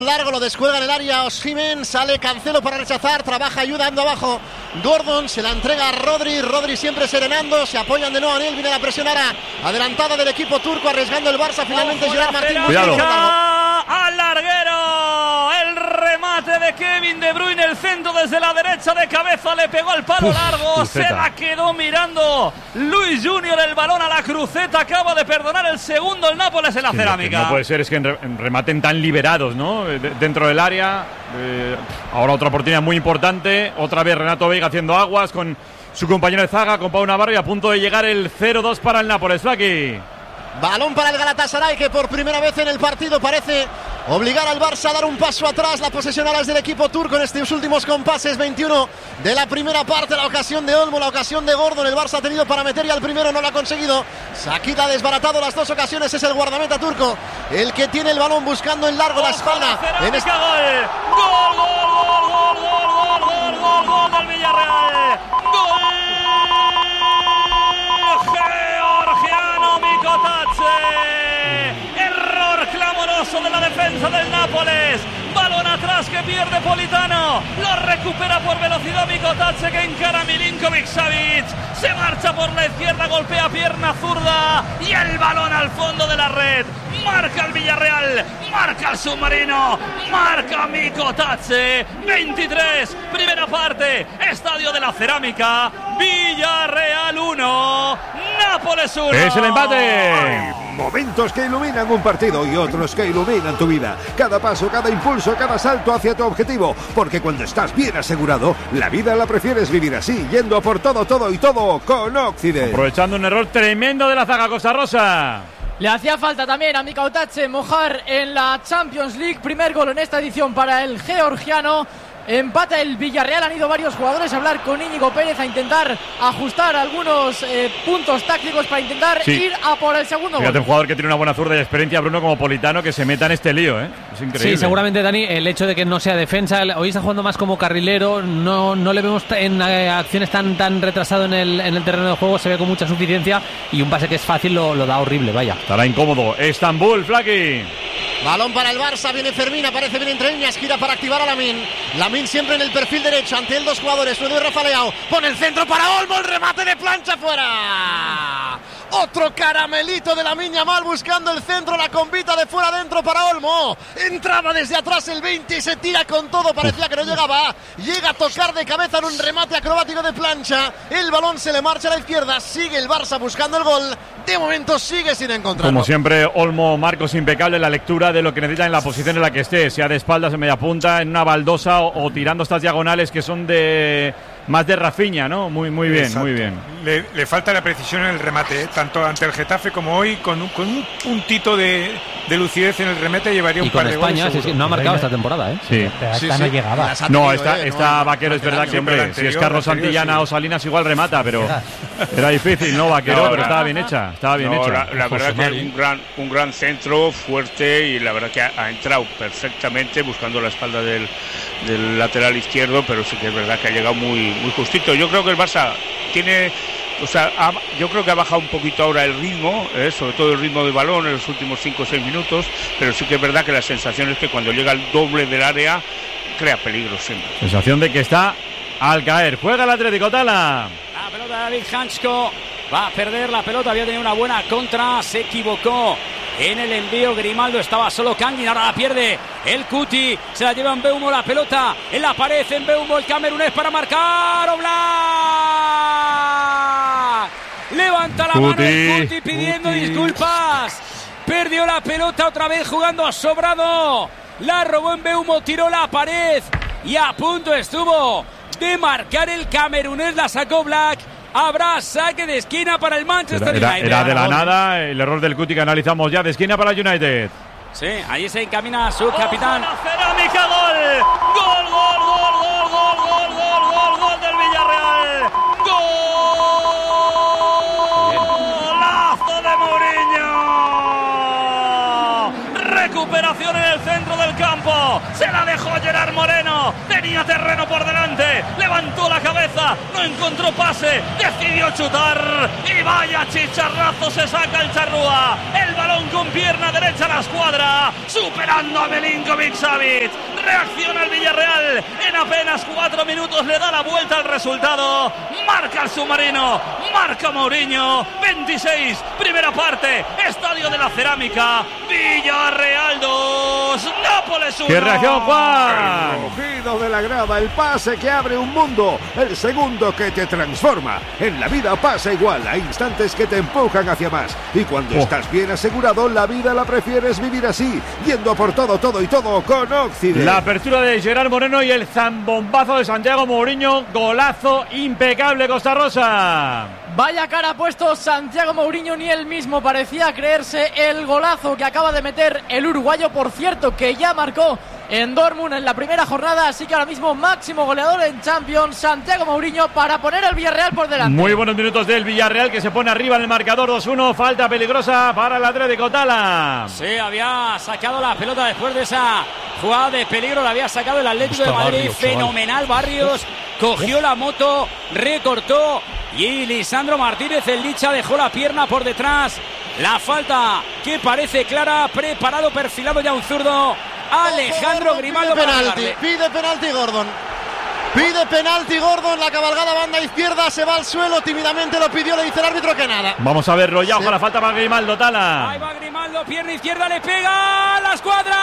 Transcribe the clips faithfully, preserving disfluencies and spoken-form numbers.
Largo, lo descuelga en el área Osimhen, sale Cancelo para rechazar, trabaja ayudando abajo Gordon, se la entrega a Rodri, Rodri siempre serenando, se apoyan de nuevo en él, viene la presión ahora adelantada del equipo turco, arriesgando el Barça, finalmente Gerard Martín. Al larguero, el remate de Kevin De Bruyne, el centro desde la derecha de cabeza, le pegó al palo Uf, largo, cruceta. Se la quedó mirando Luis Junior, el balón a la cruceta, acaba de perdonar el segundo el Nápoles en la sí, cerámica. No puede ser, es que rematen tan liberados, ¿no? Dentro del área, eh, ahora otra oportunidad muy importante, otra vez Renato Veiga haciendo aguas con su compañero de zaga, con Pau Navarro, y a punto de llegar el cero dos para el Nápoles. Flaki. Balón para el Galatasaray, que por primera vez en el partido parece obligar al Barça a dar un paso atrás. La posesión ahora es del equipo turco en estos últimos compases. veintiuno de la primera parte, la ocasión de Olmo, la ocasión de Gordon. El Barça ha tenido para meter y al primero no lo ha conseguido. Sakita ha desbaratado las dos ocasiones, es el guardameta turco el que tiene el balón buscando en largo la espalda. En esta... gol, gol, gol, gol, gol, gol, gol, gol del Villarreal. Gol georgiano Mikotadze. Error clamoroso de la defensa del Nápoles. Balón atrás que pierde Politano. Lo recupera por velocidad Mikotadze, que encara a Milinkovic-Savic. Se marcha por la izquierda, golpea pierna zurda y el balón al fondo de la red. Marca el Villarreal, marca el submarino, marca Mikotadze. veintitrés, primera parte, Estadio de la Cerámica. Villarreal uno, Nápoles uno. Es el empate. Hay momentos que iluminan un partido y otros que iluminan tu vida. Cada paso, cada impulso, cada salto hacia tu objetivo. Porque cuando estás bien asegurado, la vida la prefieres vivir así, yendo a por todo, todo y todo con Occident. Aprovechando un error tremendo de la zaga costarrosa. Le hacía falta también a Mikotadze mojar en la Champions League. Primer gol en esta edición para el georgiano. Empata el Villarreal, han ido varios jugadores a hablar con Íñigo Pérez a intentar ajustar algunos eh, puntos tácticos para intentar sí. ir a por el segundo Fíjate, gol. un jugador que tiene una buena zurda y experiencia, Bruno, como Politano, que se meta en este lío, ¿eh? Es increíble. Sí, seguramente, Dani, el hecho de que no sea defensa, hoy está jugando más como carrilero, no, no le vemos en eh, acciones tan, tan retrasado en el, en el terreno de juego, se ve con mucha suficiencia y un pase que es fácil lo, lo da horrible, vaya. Estará incómodo. Estambul, Flaki. Balón para el Barça, viene Fermín, aparece bien entre líneas, gira para activar a Lamin. Lamin siempre en el perfil derecho, ante él dos jugadores, uno de Rafa Leao, pone el centro para Olmo, el remate de plancha fuera. Otro caramelito de Lamine Yamal buscando el centro, la convita de fuera adentro para Olmo. Entraba desde atrás el veinte y se tira con todo, parecía que no llegaba. Llega a tocar de cabeza en un remate acrobático de plancha. El balón se le marcha a la izquierda, sigue el Barça buscando el gol. De momento sigue sin encontrarlo. Como siempre, Olmo, Marcos, impecable en la lectura de lo que necesita en la posición en la que esté, sea de espaldas, en media punta, en una baldosa o, o tirando estas diagonales que son de más de Rafinha, ¿no? Muy, muy bien, Exacto. muy bien. Le, le falta la precisión en el remate, ¿eh? Tanto ante el Getafe como hoy, con un, con un puntito de, de lucidez en el remate llevaría un y con par España, de goles. Sí, sí, no ha marcado esta temporada, ¿eh? Sí. Pero sí, esta sí. no llegaba. No, esta, esta Vaquero es verdad que, hombre, si es Carlos Santillana sí. o Salinas igual remata, pero era difícil, ¿no, Vaquero? No, pero la, estaba bien hecha, estaba bien no, hecha. La, la verdad que es un gran, un gran centro, fuerte, y la verdad que ha, ha entrado perfectamente buscando la espalda del, del lateral izquierdo, pero sí que es verdad que ha llegado muy, muy justito. Yo creo que el Barça tiene... O sea, ha, yo creo que ha bajado un poquito ahora el ritmo, eh, sobre todo el ritmo de balón en los últimos cinco o seis minutos, pero sí que es verdad que la sensación es que cuando llega el doble del área, crea peligro siempre. Sensación de que está al caer. Juega el Atlético, Tala. La pelota de David Hansko va a perder la pelota, había tenido una buena contra, se equivocó en el envío Grimaldo, estaba solo Kangin, ahora la pierde el Cuti, se la lleva Mbeumo, la pelota en la pared, en Mbeumo el camerunés para marcar, Oblak, levanta la Cuti. mano el Cuti pidiendo Cuti. disculpas, perdió la pelota otra vez jugando a sobrado, la robó Mbeumo, tiró la pared y a punto estuvo de marcar el camerunés, la sacó Black. Habrá saque de esquina para el Manchester era, era, United. Era de la nada el error del Cuti que analizamos ya. De esquina para el United. Sí, ahí se encamina su capitán. ¡Ojo, la cerámica! ¡Gol! ¡Gol, gol, gol, gol, gol, gol, gol, gol, gol del Villarreal! ¡Golazo de Mourinho! Recuperación en el centro del campo. Se la dejó Gerard Moreno. Tenía terreno por delante. Levantó levantó la cabeza, no encontró pase, decidió chutar y vaya chicharrazo se saca el charrúa. El balón con pierna derecha a la escuadra, superando a Milinkovic Savic. Reacciona el Villarreal, en apenas cuatro minutos le da la vuelta al resultado. Marca el submarino, marca Mourinho. Veintiséis, primera parte, Estadio de la Cerámica. Villarreal dos, Nápoles uno. ¡Qué reacción, Juan! El rugido de la grada, el pase que abre un mundo, el segundo que te transforma. En la vida pasa igual, hay instantes que te empujan hacia más. Y cuando Oh. estás bien asegurado, la vida la prefieres vivir así, yendo por todo, todo y todo con Occident. La apertura de Gerard Moreno y el zambombazo de Santiago Mourinho. Golazo impecable, Costa Rosa. Vaya cara ha puesto Santiago Mourinho, ni él mismo parecía creerse el golazo que acaba de meter el uruguayo, por cierto, que ya marcó en Dortmund en la primera jornada, así que ahora mismo máximo goleador en Champions, Santiago Mourinho, para poner el Villarreal por delante. Muy buenos minutos del Villarreal, que se pone arriba en el marcador dos uno. Falta peligrosa para el Atlético. Tala. Sí, había sacado la pelota después de esa jugada de peligro, la había sacado el Atlético de Madrid. Barrios, Fenomenal, Barrios. Cogió la moto, recortó y Lisandro Martínez, el Licha, dejó la pierna por detrás. La falta que parece clara, preparado, perfilado ya un zurdo. Alejandro Grimaldo pide para penalti, pegarle. pide penalti Gordon. Pide penalti Gordon, la cabalgada banda izquierda, se va al suelo, tímidamente lo pidió, le dice el árbitro que nada. Vamos a verlo ya, Sí. ojalá falta para Grimaldo, Tala. Ahí va Grimaldo, pierna izquierda, le pega a la escuadra.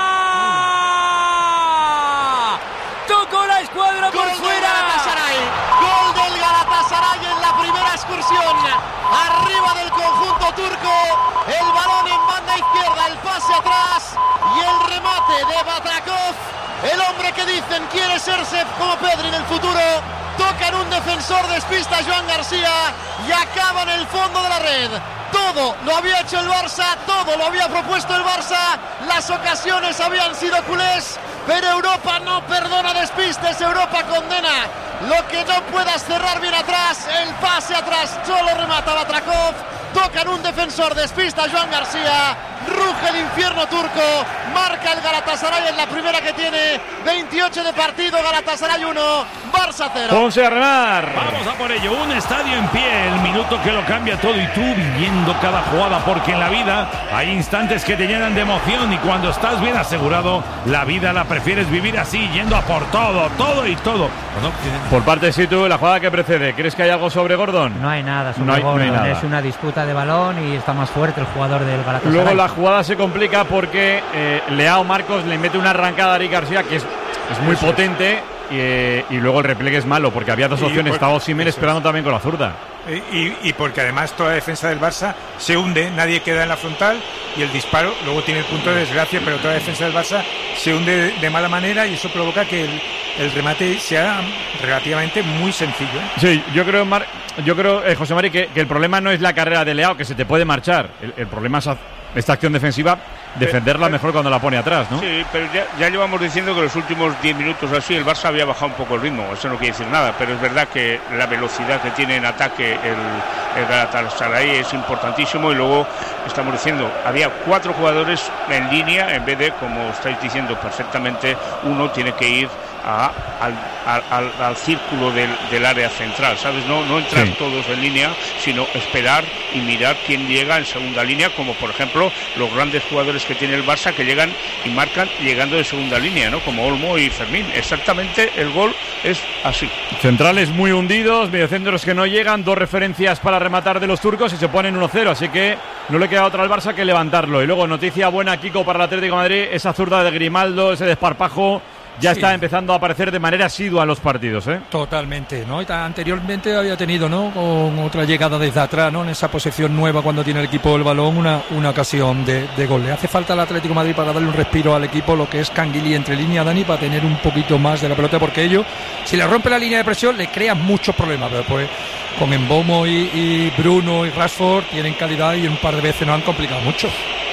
Tocó la escuadra por Gol del fuera. Galatasaray, gol del Galatasaray en la primera excursión, arriba del conjunto turco, el balón en banda izquierda, el pase atrás y el remate de Batrakov, el hombre que dicen quiere serse como Pedri en el futuro. Toca en un defensor, despista a Joan García y acaba en el fondo de la red. Todo lo había hecho el Barça, todo lo había propuesto el Barça, las ocasiones habían sido culés, pero Europa no perdona despistes, Europa condena lo que no puedas cerrar bien atrás, el pase atrás, solo remata Batrakov, toca en un defensor, despista a Joan García, ruge el infierno turco, marca el Galatasaray en la primera que tiene, veintiocho de partido, Galatasaray uno, Barça cero. Ponce a remar. Vamos a por ello, un estadio en pie, el minuto que lo cambia todo y tú viviendo cada jugada, porque en la vida hay instantes que te llenan de emoción y cuando estás bien asegurado, la vida la prefieres vivir así, yendo a por todo, todo y todo. Por parte de Situ, la jugada que precede, ¿crees que hay algo sobre Gordon? No hay nada sobre No hay- no hay Gordon, nada. es una disputa de balón y está más fuerte el jugador del Galatasaray. Luego la jugada se complica porque eh, Leao Marcos le mete una arrancada a Eric García que es, es muy Eso potente y, eh, y luego el repliegue es malo porque había dos Y opciones, por- estaba Osimhen eso esperando también con la zurda. Y, y porque además toda la defensa del Barça se hunde, nadie queda en la frontal y el disparo luego tiene el punto de desgracia, pero toda la defensa del Barça se hunde de, de mala manera y eso provoca que el, el remate sea relativamente muy sencillo. ¿eh? Sí, yo creo, Mar, yo creo eh, José Mari, que, que el problema no es la carrera de Leao, que se te puede marchar. El, el problema es esta acción defensiva, defenderla mejor cuando la pone atrás, ¿no? Sí, pero ya, ya llevamos diciendo que los últimos diez minutos así el Barça había bajado un poco el ritmo, eso no quiere decir nada, pero es verdad que la velocidad que tiene en ataque el, el Galatasaray es importantísimo y luego estamos diciendo, había cuatro jugadores en línea en vez de, como estáis diciendo perfectamente, uno tiene que ir a, al, al, al, al círculo del, del área central, ¿sabes? No, no entrar Sí. todos en línea, sino esperar y mirar quién llega en segunda línea, como por ejemplo los grandes jugadores que tiene el Barça que llegan y marcan llegando de segunda línea, ¿no? Como Olmo y Fermín. Exactamente el gol es así. Centrales muy hundidos, mediocentros que no llegan, dos referencias para rematar de los turcos y se ponen uno cero, así que no le queda otra al Barça que levantarlo. Y luego noticia buena, Kiko, para el Atlético de Madrid, esa zurda de Grimaldo, ese desparpajo, ya Sí. está empezando a aparecer de manera asidua en los partidos, ¿eh? Totalmente, ¿no? Y ta- anteriormente había tenido, ¿no? Con otra llegada desde atrás, ¿no? En esa posesión nueva cuando tiene el equipo el balón, una, una ocasión de, de gol. Le hace falta al Atlético de Madrid para darle un respiro al equipo, lo que es Canguilí entre línea, Dani, para tener un poquito más de la pelota, porque ellos, si le rompe la línea de presión, le crean muchos problemas, pero pues con Embomo y, y Bruno y Rashford tienen calidad y un par de veces nos han complicado mucho.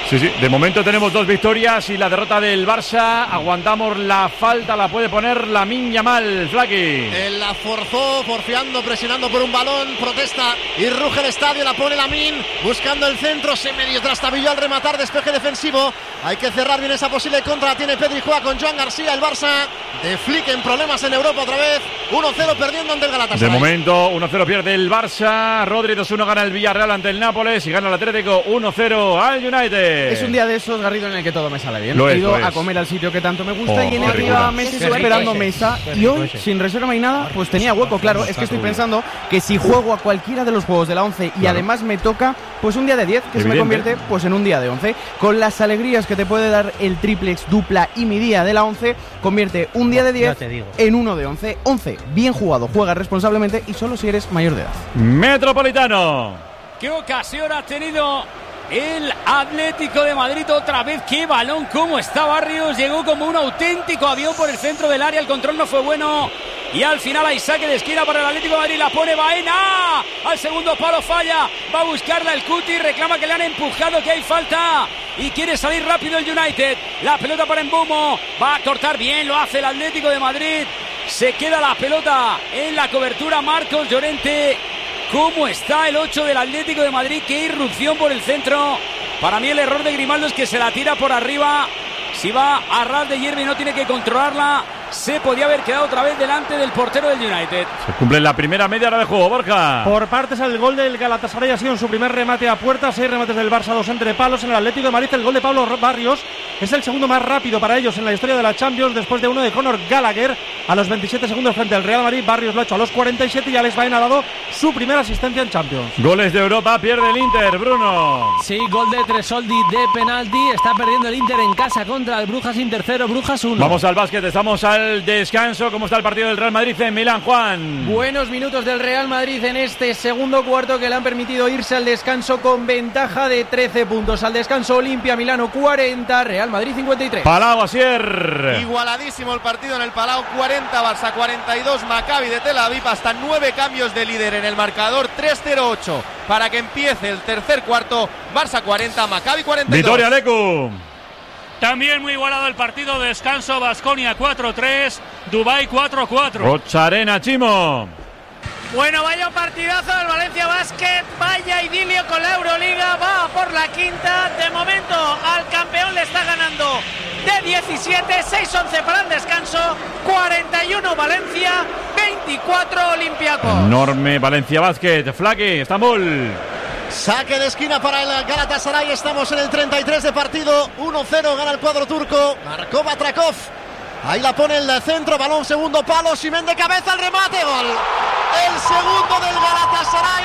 Sí, sí, de momento tenemos dos victorias y la derrota del Barça. Aguantamos la falta, la puede poner Lamine Yamal, Flaky. Él la forzó, porfiando, presionando por un balón, protesta y ruge el estadio, la pone Lamine, buscando el centro, se medio trastabilló al rematar, despeje defensivo. Hay que cerrar bien esa posible contra, tiene Pedri, juega con Joan García, el Barça de Flick en problemas en Europa otra vez, uno cero perdiendo ante el Galatasaray. De momento uno cero pierde el Barça, Rodri dos uno gana el Villarreal ante el Nápoles y gana el Atlético uno cero al United. Es un día de esos, Garrido, en el que todo me sale bien. Lo He es, ido lo a es. comer al sitio que tanto me gusta Oh, y en qué arriba rico. meses Qué rico esperando ese, mesa. qué Y rico hoy, ese. sin reserva ni nada, pues tenía hueco, claro. Es que estoy pensando que si juego a cualquiera de los juegos de la once y Claro. además me toca, pues un día de diez, que se me Evidente. convierte pues en un día de once. Con las alegrías que te puede dar el triplex, dupla y mi día de la once, convierte un día de Ya diez te digo. en uno de once. once, bien jugado, juega responsablemente y solo si eres mayor de edad. Metropolitano. ¿Qué ocasión ha tenido el Atlético de Madrid otra vez? ¡Qué balón! ¿Cómo está Barrios? Llegó como un auténtico avión por el centro del área. El control no fue bueno. Y al final hay saque de esquina para el Atlético de Madrid. La pone Baena. Al segundo palo falla. Va a buscarla el Cuti. Reclama que le han empujado, que hay falta. Y quiere salir rápido el United. La pelota para Mbumo. Va a cortar bien. Lo hace el Atlético de Madrid. Se queda la pelota en la cobertura. Marcos Llorente. ¿Cómo está el ocho del Atlético de Madrid? ¡Qué irrupción por el centro! Para mí el error de Grimaldo es que se la tira por arriba. Si va a ras de hierba y no tiene que controlarla, se podía haber quedado otra vez delante del portero del United. Se cumple la primera media hora de juego, Borja. Por partes, el gol del Galatasaray ha sido en su primer remate a puerta. Seis remates del Barça, dos entre palos. En el Atlético de Madrid, el gol de Pablo Barrios es el segundo más rápido para ellos en la historia de la Champions, después de uno de Conor Gallagher a los veintisiete segundos frente al Real Madrid. Barrios lo ha hecho a los cuarenta y siete y Alex Baena ha dado su primera asistencia en Champions. Goles de Europa, pierde el Inter, Bruno. Sí, gol de Tresoldi de penalti. Está perdiendo el Inter en casa contra el Brujas, Inter cero, Brujas uno. Vamos al básquet, estamos al descanso. ¿Cómo está el partido del Real Madrid en Milán, Juan? Buenos minutos del Real Madrid en este segundo cuarto que le han permitido irse al descanso con ventaja de trece puntos. Al descanso, Olimpia Milano cuarenta, Real Madrid cincuenta y tres. Palau, Asier. Igualadísimo el partido en el Palau, cuarenta Barça, cuarenta y dos Maccabi de Tel Aviv, hasta nueve cambios de líder en el marcador, tres cero ocho para que empiece el tercer cuarto. Barça cuarenta, Maccabi cuarenta y dos. Vitoria Lecu. También muy igualado el partido, descanso, Baskonia cuatro tres, Dubái cuatro cuatro. Rocharena, Chimo. Bueno, vaya partidazo del Valencia Basket, vaya idilio con la Euroliga, va por la quinta, de momento al campeón le está ganando de diecisiete, seis once para el descanso, cuarenta y uno Valencia, veinticuatro Olympiacos. Enorme Valencia Basket, Flaque, Estambul. Saque de esquina para el Galatasaray, estamos en el treinta y tres de partido, uno cero gana el cuadro turco, marcó Batrakov, ahí la pone el centro, balón segundo palo, Simen de cabeza, el remate, gol, el segundo del Galatasaray,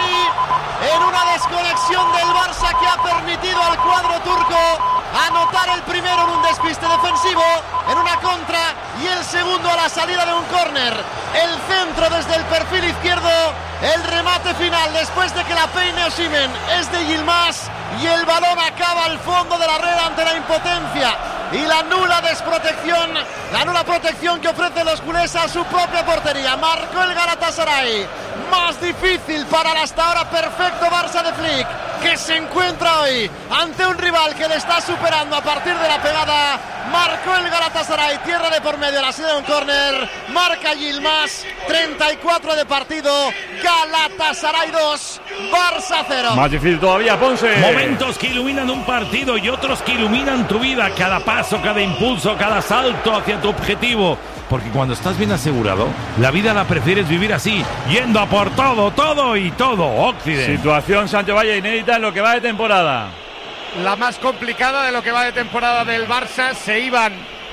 en una desconexión del Barça que ha permitido al cuadro turco anotar el primero en un despiste defensivo, en una contra, y el segundo a la salida de un córner, el centro desde el perfil izquierdo, el remate final después de que la peine Osimhen es de Yilmaz y el balón acaba al fondo de la red ante la impotencia y la nula desprotección, la nula protección que ofrecen los culés a su propia portería. Marcó el Galatasaray, más difícil para el hasta ahora perfecto Barça de Flick, que se encuentra hoy ante un rival que le está superando a partir de la pegada. Marcó el Galatasaray, tierra de por medio, la salida de un córner, marca Yilmaz, treinta y cuatro de partido, Galatasaray dos, Barça cero. Más difícil todavía, Ponce. Momentos que iluminan un partido y otros que iluminan tu vida, cada paso, cada impulso, cada salto hacia tu objetivo. Porque cuando estás bien asegurado, la vida la prefieres vivir así, yendo a por todo, todo y todo. Occidente. Situación Sancho Valle inédita en lo que va de temporada. La más complicada de lo que va de temporada del Barça. Se iban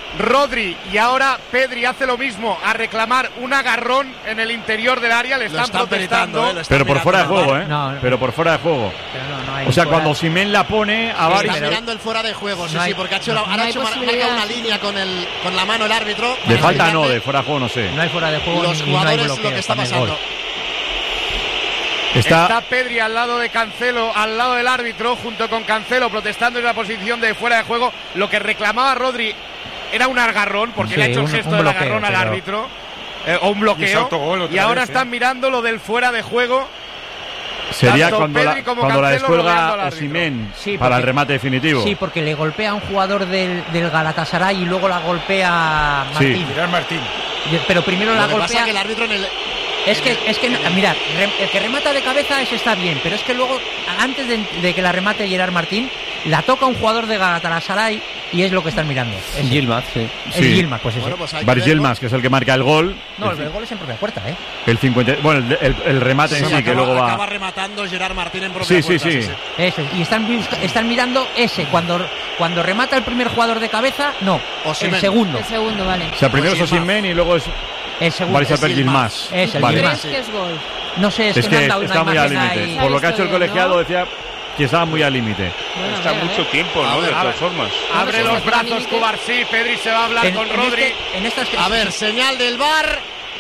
Rodri y ahora Pedri hace lo mismo, a reclamar un agarrón en el interior del área. Le están, están protestando, peritando, eh, están Pero por fuera de juego, ¿eh? No, no. Pero por fuera de juego. Pero no, no hay O sea, fuera. cuando Simen la pone a Está varios. mirando el fuera de juego, sí, No hay- sí, porque ha hecho, la- no ahora ha hay hecho mar- posibilidad. marca una línea con, el, con la mano el árbitro. De para falta no, explicarle de fuera de juego no sé. No hay fuera de juego los ni, ni no hay jugadores bloqueo. lo que está también, pasando. gol. Está, Está Pedri al lado de Cancelo, al lado del árbitro, junto con Cancelo protestando en la posición de fuera de juego. Lo que reclamaba Rodri era un agarrón, porque Sí, le ha hecho el un- gesto un del bloqueo, agarrón al pero- árbitro, eh, o un Y es bloqueo. autogol otra Y ahora vez, ¿eh? están mirando lo del fuera de juego. Sería Tanto cuando la, Pedri como cuando la Cancelo descuelga rodeando al árbitro. Osimhen Sí, para el porque- remate definitivo. Sí, porque le golpea a un jugador del, del Galatasaray y luego la golpea Martín. Gerard Martín. Y- Pero primero Lo la que pasa golpea. es que el árbitro en el. Es que, es que, mirad, el que remata de cabeza ese está bien, pero es que luego, antes de, de que la remate Gerard Martín, la toca un jugador de Galatasaray y es lo que están mirando. Ese. Yilmaz, sí. El Sí. Yilmaz, pues ese. Bueno, pues hay que Baris ver, Yilmaz, que es el que marca el gol. No, el, el gol es en propia puerta, ¿eh? El cincuenta. Bueno, el, el- el remate en Sí, sí, acaba, que luego va. acaba rematando Gerard Martín en propia Sí, sí, puerta, sí. Ese. Y están, busca- están mirando ese. Cuando, cuando remata el primer jugador de cabeza, no. Osimhen. El segundo. El segundo, vale. O sea, primero es Pues Yilmaz. Osimhen y luego es El segundo. Baris Alper Yilmaz. Es el Vale. Yilmaz. ¿Crees que es gol? No sé, es, Es que me que han dado está una muy al imagen límite. ahí. Por lo que ha hecho el visto bien, colegiado ¿no? decía que estaba muy al límite. Bueno, Está a ver, mucho a ver. tiempo, A ¿no? ver, De a todas ver. formas. Abre No sé los si brazos límite. Cubarsí, Pedri se va a hablar En, con en Rodri. este- en estas A ver, señal del V A R.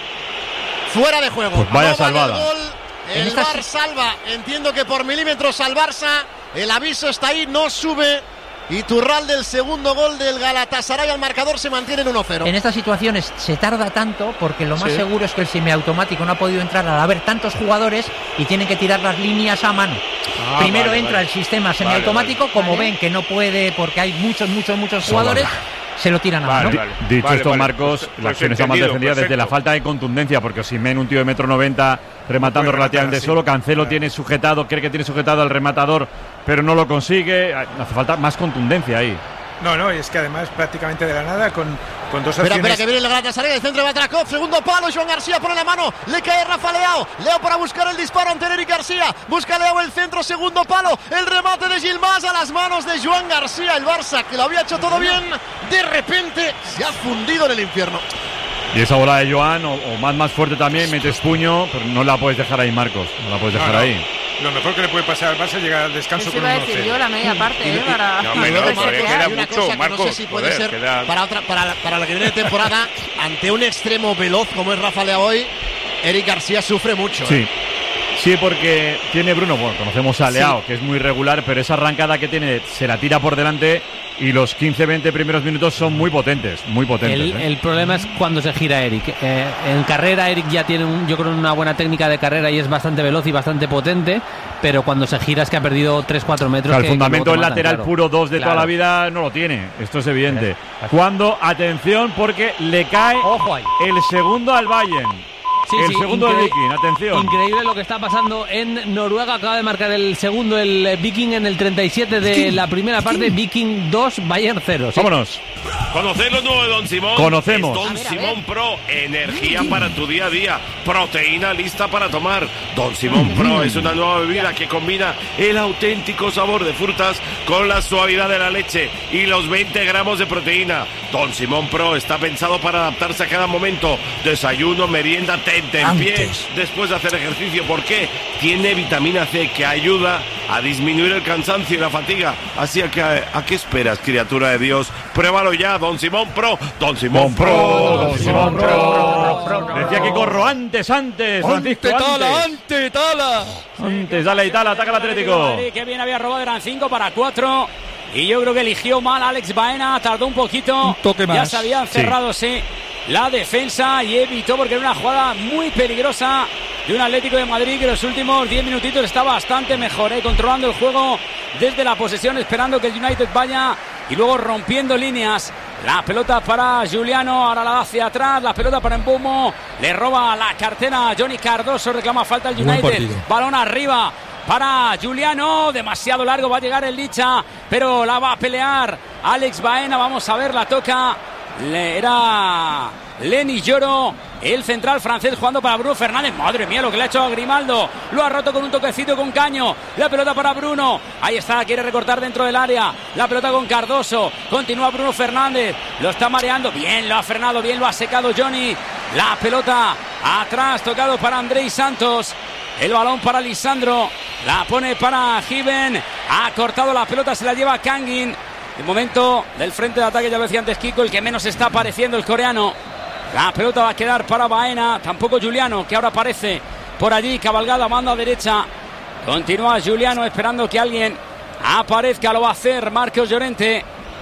Fuera de juego. Pues vaya No vale salvada. el gol. En El estas- V A R salva. Entiendo que por milímetros al Barça. El aviso está ahí, no sube. Y Turral del segundo gol del Galatasaray al marcador se mantiene en uno cero. En estas situaciones se tarda tanto porque lo más Sí. seguro es que el semiautomático no ha podido entrar al haber tantos jugadores y tienen que tirar las líneas a mano. Ah, Primero vale, entra vale. el sistema semiautomático, Vale, como vale. ven que no puede porque hay muchos, muchos, muchos jugadores, se lo tiran a Vale, mano. Di- vale. Dicho Vale, esto, vale. Marcos, Pues- la pues acción está más entendido, defendida desde la perfecto. falta de contundencia, porque Osimhen, un tío de metro noventa, rematando puede relativamente rematar así. solo. Cancelo Claro. tiene sujetado, cree que tiene sujetado al rematador, pero no lo consigue. Hace falta más contundencia ahí. No, no, y es que además prácticamente de la nada, con, con dos Espera, acciones. espera, que viene el Galatasaray, el centro de Batrakov, segundo palo, Joan García pone la mano, le cae Rafa Leao, Leo para buscar el disparo ante Eric García, busca Leao el centro, segundo palo, el remate de Yilmaz a las manos de Joan García, el Barça que lo había hecho todo bien, de repente se ha fundido en el infierno. Y esa bola de Joan, o, o más, más fuerte también, metes puño, pero no la puedes dejar ahí, Marcos. No la puedes No, dejar no. ahí. Lo mejor que le puede pasar al Barça es llegar al descanso Eso con iba a un decir uno yo, cero. la media parte, ¿eh? Para, No, hombre, Y no, luego todavía hay queda una mucho, cosa que no sé Marcos, si puede joder, ser queda- para, otra, para, la, para la que viene de temporada, ante un extremo veloz como es Rafa Leao hoy, Eric García sufre mucho. Sí. ¿eh? Sí, porque tiene Bruno, bueno, conocemos a Leao, Sí. que es muy regular, pero esa arrancada que tiene se la tira por delante y los quince veinte primeros minutos son muy potentes, muy potentes. El, ¿eh? el problema es cuando se gira Eric. Eh, en carrera Eric ya tiene, un, yo creo, una buena técnica de carrera y es bastante veloz y bastante potente, pero cuando se gira es que ha perdido tres cuatro metros. Claro, que- el que fundamento luego del te matan, lateral claro. puro dos de toda Claro. la vida no lo tiene. Esto es evidente. Cuando, atención, porque le cae Ojo ahí. el segundo al Bayern. Sí, el sí, segundo del increí- Viking, atención. Increíble lo que está pasando en Noruega. Acaba de marcar el segundo el eh, Viking en el treinta y siete de la primera parte. Viking dos, Bayern cero. Sí. Vámonos. ¿Conocéis lo nuevo de Don Simón? Conocemos. Es Don A ver, a Simón Pro, energía para tu día a día, proteína lista para tomar. Don Simón Pro es una nueva bebida que combina el auténtico sabor de frutas con la suavidad de la leche y los veinte gramos de proteína. Don Simón Pro está pensado para adaptarse a cada momento. Desayuno, merienda, tente en pie después de hacer ejercicio. ¿Por qué? Tiene vitamina C que ayuda a disminuir el cansancio y la fatiga. Así que, ¿a qué esperas, criatura de Dios? Pruébalo ya, Don Simón Pro. Don Simón Pro. Don Simón Pro. Decía que corro antes, antes. Francisco, antes. ante Tala. Antes, dale Itala, ataca el Atlético. Madrid, que bien había robado, eran cinco para cuatro. Y yo creo que eligió mal a Alex Baena, tardó un poquito. Un toque Ya más. se habían cerrado, sí, la defensa y evitó porque era una jugada muy peligrosa de un Atlético de Madrid que los últimos diez minutitos está bastante mejor, ¿eh? Controlando el juego desde la posesión, esperando que el United vaya y luego rompiendo líneas. La pelota para Juliano, ahora la da hacia atrás, la pelota para Embumo, le roba la cartera a Johnny Cardoso, reclama falta el Buen United, partido. balón arriba para Juliano, demasiado largo, va a llegar el Licha, pero la va a pelear Alex Baena, vamos a ver, la toca, le era Lenny Lloro, el central francés jugando para Bruno Fernández, madre mía lo que le ha hecho a Grimaldo, lo ha roto con un toquecito con Caño, la pelota para Bruno, ahí está, quiere recortar dentro del área, la pelota con Cardoso, continúa Bruno Fernández, lo está mareando, bien lo ha frenado, bien lo ha secado Johnny, la pelota atrás, tocado para Andrei Santos, el balón para Lisandro, la pone para Given, ha cortado la pelota, se la lleva Kangin. De momento del frente de ataque, ya lo decía antes Kiko, el que menos está apareciendo el coreano. La pelota va a quedar para Baena, tampoco Juliano, que ahora aparece por allí, cabalgada, manda a derecha. Continúa Juliano esperando que alguien aparezca, lo va a hacer Marcos Llorente.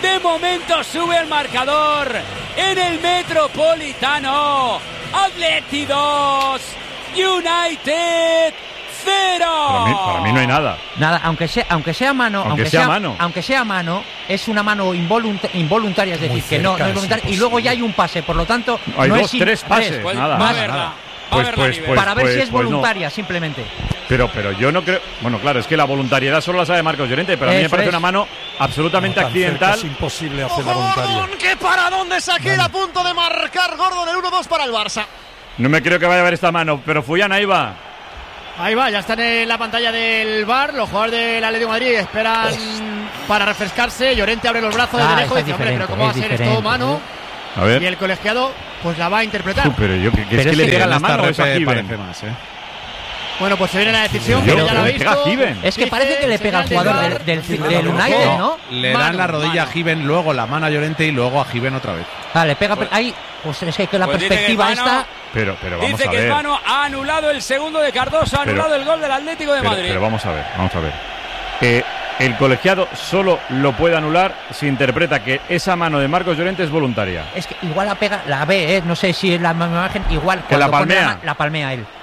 De momento sube el marcador en el Metropolitano. Atleti dos, United cero. Para mí, para mí no hay nada. Nada, aunque sea, aunque sea mano, Aunque aunque, sea sea, mano. aunque sea mano, es una mano involunta- involuntaria, es decir, que no, no es voluntaria, y luego ya hay un pase, por lo tanto, Hay no dos, es sin- tres pases, tres. nada, Más- nada, nada. Va a Pues, verla pues, a pues, para ver pues, si es pues no. voluntaria, simplemente. Pero, pero yo no creo. Bueno, claro, es que la voluntariedad solo la sabe Marcos Llorente, pero a mí me Eso parece es. una mano absolutamente No, tan cerca accidental. es imposible hacer la ¡Ojo, voluntaria. Gordon! ¡Qué paradón de Shaqiri! A punto de marcar Gordon el uno dos para el Barça. No me creo que vaya a ver esta mano, pero Fuyan, ahí va. Ahí va, ya están en la pantalla del V A R. Los jugadores del Atlético de Madrid esperan para refrescarse. Llorente abre los brazos Ah, de lejos esa y es dice, hombre, pero diferente, ¿cómo va a es ser esto diferente. mano? A ver. Y el colegiado pues la va a interpretar. Uh, pero yo, que, que Pero es que es le que pega en la esta mano es a repe Given. parece más, ¿eh? Bueno, pues se viene la decisión, Yo, que ya la ha pero pega visto. Given. Es que parece que le pega al Señal jugador del del, V A R. del, del United, ¿no? Le Mano, dan la rodilla mano. a Given, luego la mano a Llorente y luego a Given otra vez. Ah, le pega ahí, pues es que, que la Pues dice que perspectiva es mano. esta. Pero, pero vamos Dice a que ver. es mano, ha anulado el segundo de Cardoso, ha Pero- anulado el gol del Atlético de Pero, Madrid. pero vamos a ver, vamos a ver. Eh, el colegiado solo lo puede anular si interpreta que esa mano de Marcos Llorente es voluntaria. Es que igual la pega, la ve, ¿eh? No sé si es la misma imagen, igual Que la cuando pone palmea. ma- la palmea él.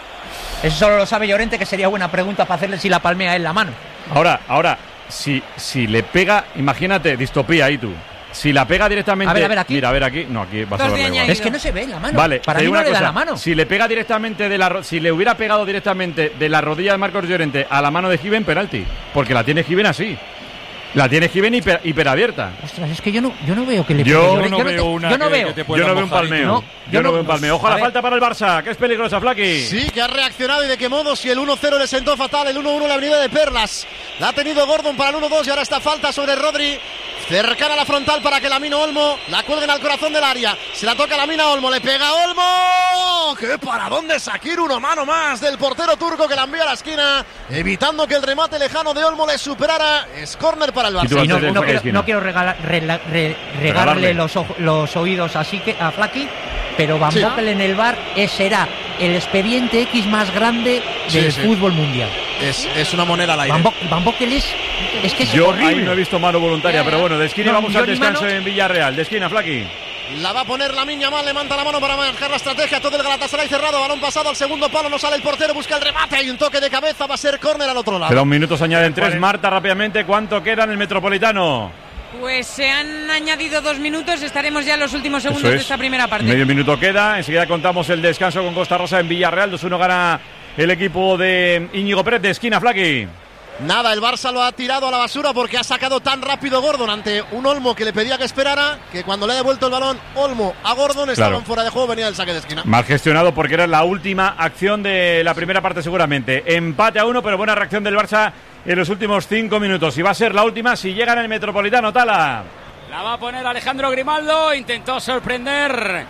Eso solo lo sabe Llorente, que sería buena pregunta para hacerle si la palmea él la mano. Ahora, ahora, si, si le pega, imagínate, distopía ahí tú. Si la pega directamente. A ver, a ver, aquí. Mira, a ver aquí. No, aquí vas a Dos de verla igual. añadido. Es que no se ve la mano. Vale, Para te mí digo no una le da cosa, la mano. Si le pega directamente de la ro- si le hubiera pegado directamente de la rodilla de Marcos Llorente a la mano de Given, penalti. Porque la tiene Given así. La tiene Given hiper, hiperabierta. Ostras, es que yo no, yo no veo que le Yo pegue. no te- veo una yo no que- veo. que te pueda Yo no veo un mojar y palmeo. No, Yo no veo un palmeo. Ojo a la ver. falta para el Barça, que es peligrosa, Flaky. Sí, que ha reaccionado y de qué modo. Si el uno cero le sentó fatal, el uno uno la avenida de Perlas. La ha tenido Gordon para el uno dos y ahora está falta sobre Rodri. Cercana a la frontal para que Lamino Olmo la cuelguen al corazón del área. Se la toca Lamina Olmo, le pega Olmo. ¡Qué paradón de Shaqiri! Uno mano más del portero turco que la envía a la esquina, evitando que el remate lejano de Olmo le superara. Es córner para el Y tú Barça. Y no, antes del no saque de quiero, esquina. no quiero regala- rela- re- Regalarle. regarle los, ojo- los oídos así que a Flaky, pero Van Sí. Bommel en el V A R es- será el expediente X más grande Sí, del sí. fútbol mundial. Es, es una moneda al aire. Van, Bo- Van Bommel es, es que es Yo horrible. ahí no he visto mano voluntaria, Ya, ya. pero bueno, de esquina No, vamos al yo ni descanso mano. en Villarreal. De esquina, Flaky. La va a poner la Miña mal, levanta la mano para marcar la estrategia. Todo el Galatasaray cerrado, balón pasado al segundo palo, no sale el portero, busca el remate. Hay un toque de cabeza, va a ser córner al otro lado. Queda un minuto, se añaden tres. Marta, rápidamente, ¿cuánto queda en el Metropolitano? Pues se han añadido dos minutos, estaremos ya en los últimos segundos Eso de es. esta primera parte. Medio minuto queda, enseguida contamos el descanso con Costa Rosa en Villarreal. dos uno gana el equipo de Íñigo Pérez de esquina, Flaky. Nada, el Barça lo ha tirado a la basura porque ha sacado tan rápido Gordon ante un Olmo que le pedía que esperara, que cuando le ha devuelto el balón Olmo a Gordon estaban Claro. fuera de juego, venía el saque de esquina. Mal gestionado porque era la última acción de la primera parte seguramente. Empate a uno, pero buena reacción del Barça en los últimos cinco minutos. Y va a ser la última si llega en el Metropolitano, Tala. La va a poner Alejandro Grimaldo. Intentó sorprender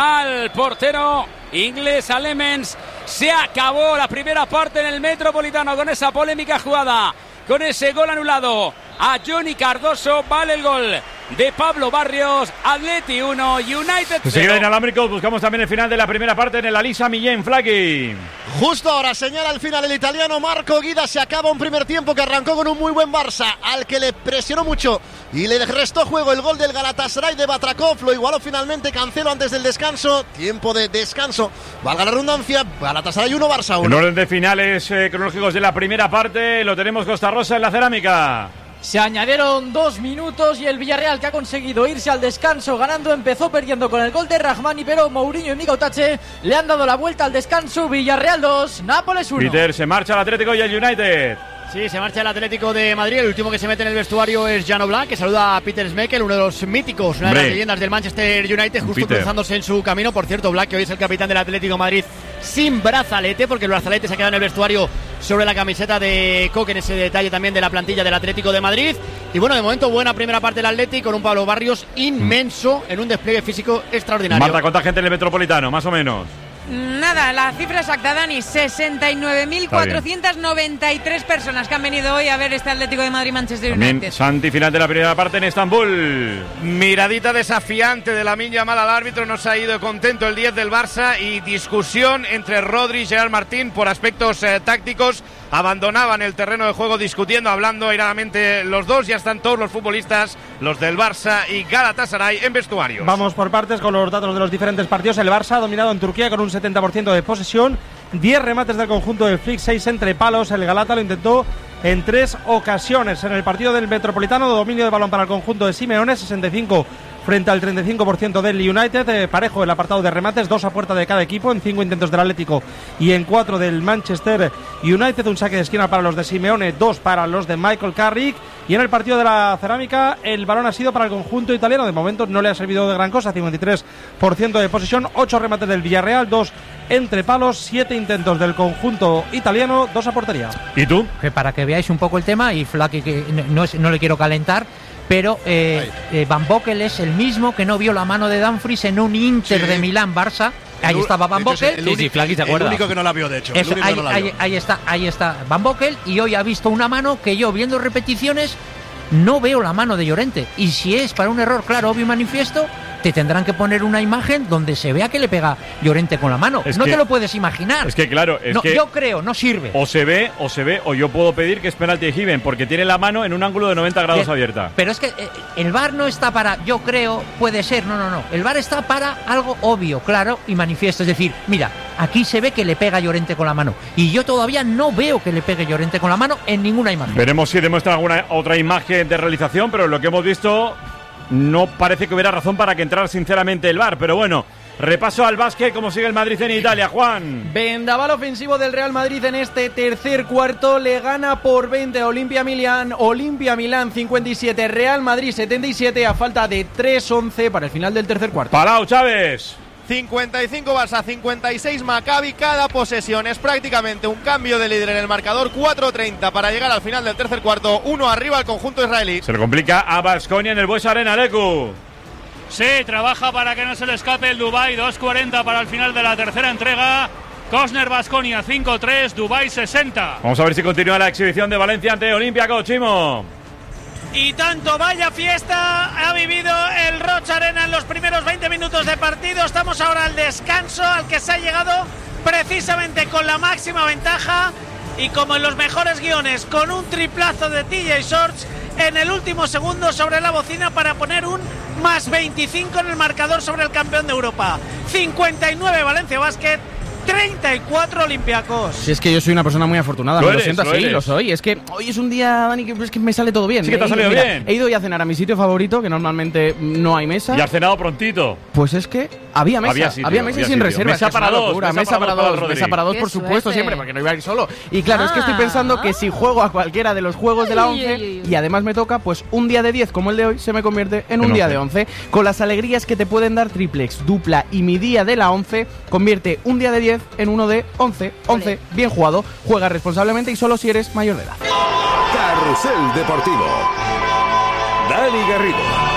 al portero inglés, a Lemens. Se acabó la primera parte en el Metropolitano con esa polémica jugada, con ese gol anulado a Johnny Cardoso. Vale el gol de Pablo Barrios. Atleti uno, United Enseguida cero. inalámbricos, buscamos también el final de la primera parte en el Alisa Millén, Flaky. Justo ahora señala al final el italiano Marco Guida. Se acaba un primer tiempo que arrancó con un muy buen Barça, al que le presionó mucho y le restó juego el gol del Galatasaray de Batrakov. Lo igualó finalmente Cancelo antes del descanso. Tiempo de descanso, valga la redundancia. Galatasaray uno, Barça En uno. orden de finales eh, cronológicos de la primera parte, lo tenemos Costa Rosa en la cerámica. Se añadieron dos minutos y el Villarreal, que ha conseguido irse al descanso ganando, empezó perdiendo con el gol de Rahmani, pero Mourinho y Migotache le han dado la vuelta al descanso. Villarreal dos, Nápoles uno. Peter, se marcha el Atlético y el United. Sí, se marcha el Atlético de Madrid. El último que se mete en el vestuario es Jan Oblak, que saluda a Peter Schmeichel, uno de los míticos, una de Hombre. las leyendas del Manchester United, justo Peter. cruzándose en su camino. Por cierto, Oblak, que hoy es el capitán del Atlético de Madrid, sin brazalete, porque el brazalete se ha quedado en el vestuario sobre la camiseta de Coque, en ese detalle también de la plantilla del Atlético de Madrid. Y bueno, de momento buena primera parte del Atlético, con un Pablo Barrios inmenso en un despliegue físico extraordinario. Marta, ¿cuánta gente en el Metropolitano? Más o menos. Nada, la cifra exacta, Dani, sesenta y nueve mil cuatrocientas noventa y tres personas que han venido hoy a ver este Atlético de Madrid-Manchester United. También Santi, final de la primera parte en Estambul. Miradita desafiante de Lamine Yamal al árbitro, no se ha ido contento el diez del Barça y discusión entre Rodri y Gerard Martín por aspectos eh, tácticos. Abandonaban el terreno de juego discutiendo, hablando airadamente los dos. Ya están todos los futbolistas, los del Barça y Galatasaray, en vestuarios. Vamos por partes con los datos de los diferentes partidos. El Barça ha dominado en Turquía con un setenta por ciento de posesión, diez remates del conjunto del Flick, seis entre palos. El Galata lo intentó en tres ocasiones. En el partido del Metropolitano, dominio de balón para el conjunto de Simeone, sesenta y cinco frente al treinta y cinco por ciento del United. Eh, parejo el apartado de remates, dos a puerta de cada equipo, en cinco intentos del Atlético y en cuatro del Manchester United. Un saque de esquina para los de Simeone, dos para los de Michael Carrick. Y en el partido de la Cerámica, el balón ha sido para el conjunto italiano. De momento no le ha servido de gran cosa, cincuenta y tres por ciento de posesión, ocho remates del Villarreal, dos entre palos, siete intentos del conjunto italiano, dos a portería. ¿Y tú? Que para que veáis un poco el tema, y Flaky, que no, no, es, no le quiero calentar, pero eh, eh, Van Bokel es el mismo que no vio la mano de Dumfries en un Inter sí. de Milán-Barça. Ahí estaba Van Bokel. Sí, sí, Flaky se acuerda. El único que no la vio, de hecho. Eso, ahí, no la vio. Ahí, ahí está, ahí está Van Bokel, y hoy ha visto una mano que yo, viendo repeticiones, no veo la mano de Llorente. Y si es para un error claro, obvio y manifiesto, te tendrán que poner una imagen donde se vea que le pega Llorente con la mano. Es no que, te lo puedes imaginar. Es que claro, es no, que yo creo, no sirve. O se ve, o se ve, o yo puedo pedir que es penalti de Given, porque tiene la mano en un ángulo de noventa grados Bien, abierta. Pero es que eh, el V A R no está para, yo creo, puede ser, no, no, no. El V A R está para algo obvio, claro y manifiesto. Es decir, mira, aquí se ve que le pega Llorente con la mano. Y yo todavía no veo que le pegue Llorente con la mano en ninguna imagen. Veremos si demuestra alguna otra imagen de realización, pero lo que hemos visto no parece que hubiera razón para que entrara sinceramente el V A R. Pero bueno, repaso al básquet, cómo sigue el Madrid en Italia, Juan. Vendaval ofensivo del Real Madrid en este tercer cuarto, le gana por veinte a Olimpia Milán. Olimpia Milán cincuenta y siete, Real Madrid setenta y siete, a falta de tres once para el final del tercer cuarto. Palau, Chávez. cincuenta y cinco Barça, cincuenta y seis Maccabi. Cada posesión es prácticamente un cambio de líder en el marcador. Cuatro treinta para llegar al final del tercer cuarto. Uno arriba al conjunto israelí. Se le complica a Baskonia en el Buesa Arena, Leku. Sí, trabaja para que no se le escape el Dubái. Dos cuarenta para el final de la tercera entrega. Cosner Baskonia cinco tres, Dubái sesenta. Vamos a ver si continúa la exhibición de Valencia ante Olympiacos, Chimo. Y tanto vaya fiesta ha vivido el Rocha Arena en los primeros veinte minutos de partido. Estamos ahora al descanso, al que se ha llegado precisamente con la máxima ventaja, y como en los mejores guiones, con un triplazo de T J Shorts en el último segundo sobre la bocina para poner un más veinticinco en el marcador sobre el campeón de Europa. cincuenta y nueve Valencia Basket, treinta y cuatro Olympiacos. Si es que yo soy una persona muy afortunada, lo, me eres, lo siento lo así, eres. lo soy. Es que hoy es un día, Dani, que es que me sale todo bien. Sí que te ha salido Mira, bien. He ido ya a cenar a mi sitio favorito, que normalmente no hay mesa. Y has cenado prontito. Pues es que había mesa, había, sitio, había mesa había sin sitio. reserva. Mesa es que para es una dos, locura. mesa Mesa para para dos, dos, mesa para dos, Qué por supuesto, suerte. siempre, porque no iba a ir solo. Y claro, Ah. es que estoy pensando que si juego a cualquiera de los juegos de la Uy, once uy, uy, uy. y además me toca, pues un día de diez como el de hoy se me convierte en un En día once. de once. Con las alegrías que te pueden dar triplex, dupla y mi día de la once, convierte un día de diez en uno de once. once, bien jugado, juega responsablemente y solo si eres mayor de edad. Carrusel Deportivo. Dani Garrido.